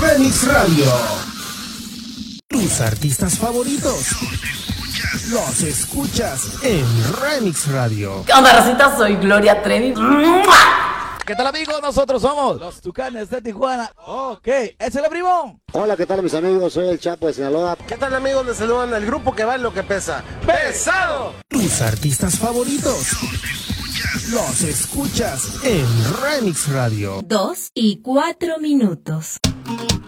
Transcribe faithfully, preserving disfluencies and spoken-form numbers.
Remix Radio. Tus artistas favoritos los escuchas en Remix Radio. ¿Qué onda, racita? Soy Gloria Trevi. ¿Qué tal, amigos? Nosotros somos los Tucanes de Tijuana. Ok, ¿es el primo? Hola, ¿qué tal, mis amigos? Soy el Chapo de Sinaloa. ¿Qué tal, amigos? Les saludan el grupo que va en lo que pesa. ¡Pesado! Tus artistas favoritos los escuchas en Remix Radio. Dos y cuatro minutos.